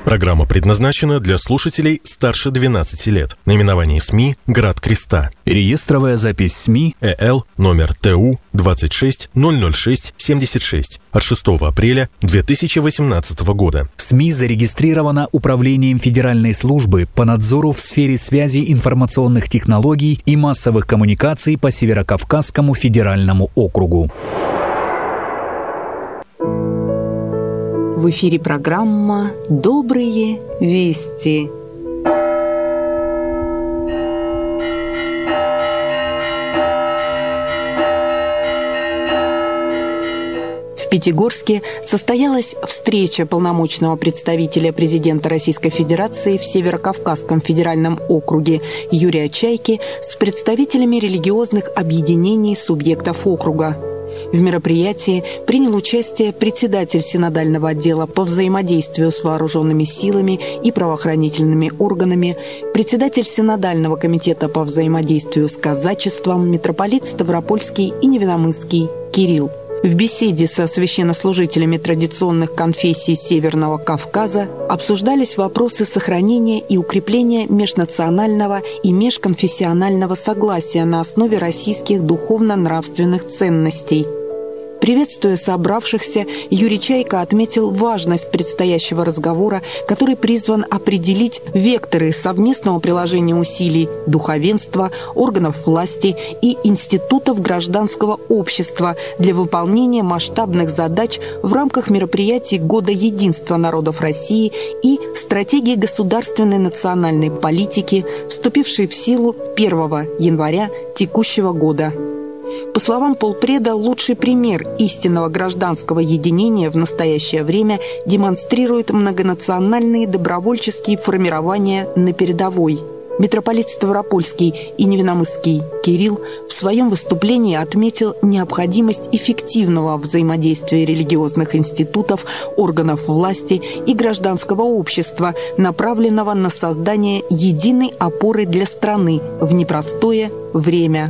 Программа предназначена для слушателей старше 12 лет. Наименование СМИ «Град Креста». Реестровая запись СМИ ЭЛ номер ТУ 2600676 от 6 апреля 2018 года. СМИ зарегистрирована Управлением Федеральной службы по надзору в сфере связи, информационных технологий и массовых коммуникаций по Северокавказскому федеральному округу. В эфире программа «Добрые вести». В Пятигорске состоялась встреча полномочного представителя президента Российской Федерации в Северокавказском федеральном округе Юрия Чайки с представителями религиозных объединений субъектов округа. В мероприятии принял участие председатель синодального отдела по взаимодействию с вооруженными силами и правоохранительными органами, председатель синодального комитета по взаимодействию с казачеством, митрополит Ставропольский и Невиномысский Кирилл. В беседе со священнослужителями традиционных конфессий Северного Кавказа обсуждались вопросы сохранения и укрепления межнационального и межконфессионального согласия на основе российских духовно-нравственных ценностей. Приветствуя собравшихся, Юрий Чайка отметил важность предстоящего разговора, который призван определить векторы совместного приложения усилий духовенства, органов власти и институтов гражданского общества для выполнения масштабных задач в рамках мероприятий Года единства народов России и стратегии государственной национальной политики, вступившей в силу 1 января текущего года. По словам полпреда, лучший пример истинного гражданского единения в настоящее время демонстрирует многонациональные добровольческие формирования на передовой. Митрополит Ставропольский и Невиномысский Кирилл в своем выступлении отметил необходимость эффективного взаимодействия религиозных институтов, органов власти и гражданского общества, направленного на создание единой опоры для страны в непростое время.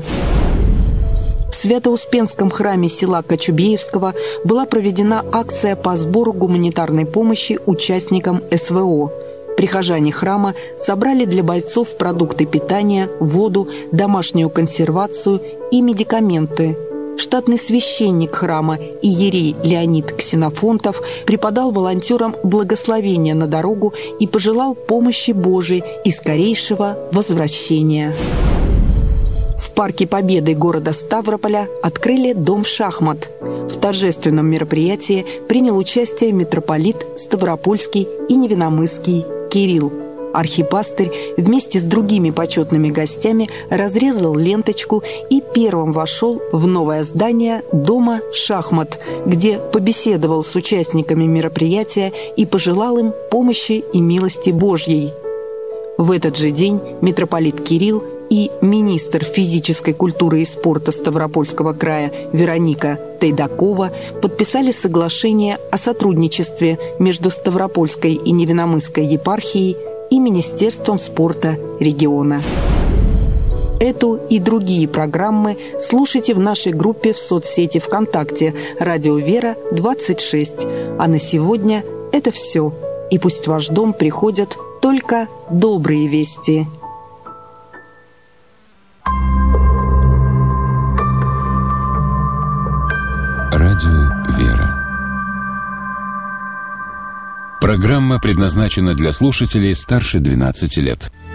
В Свято-Успенском храме села Кочубеевского была проведена акция по сбору гуманитарной помощи участникам СВО. Прихожане храма собрали для бойцов продукты питания, воду, домашнюю консервацию и медикаменты. Штатный священник храма иерей Леонид Ксенофонтов преподал волонтерам благословение на дорогу и пожелал помощи Божией и скорейшего возвращения. В Парке Победы города Ставрополя открыли Дом шахмат. В торжественном мероприятии принял участие митрополит Ставропольский и Невиномысский Кирилл. Архипастырь вместе с другими почетными гостями разрезал ленточку и первым вошел в новое здание Дома шахмат, где побеседовал с участниками мероприятия и пожелал им помощи и милости Божьей. В этот же день митрополит Кирилл и министр физической культуры и спорта Ставропольского края Вероника Тайдакова подписали соглашение о сотрудничестве между Ставропольской и Невиномысской епархией и Министерством спорта региона. Эту и другие программы слушайте в нашей группе в соцсети ВКонтакте «Радио Вера 26». А на сегодня это все. И пусть в ваш дом приходят только добрые вести. Радио Вера. Программа предназначена для слушателей старше 12 лет.